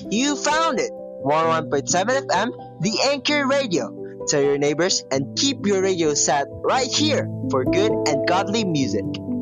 You found it! 11.7 FM, the Anchor Radio. Tell your neighbors and keep your radio set right here for good and godly music.